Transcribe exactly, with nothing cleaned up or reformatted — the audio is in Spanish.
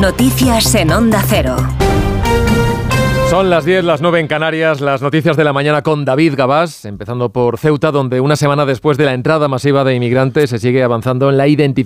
Noticias en Onda Cero. Son las diez, las nueve en Canarias, las noticias de la mañana con David Gabás, empezando por Ceuta, donde una semana después de la entrada masiva de inmigrantes se sigue avanzando en la identificación